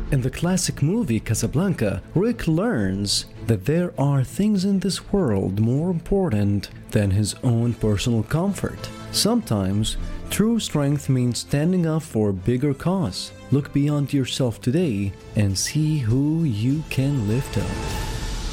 In the classic movie Casablanca, Rick learns that there are things in this world more important than his own personal comfort. Sometimes, true strength means standing up for a bigger cause. Look beyond yourself today and see who you can lift up.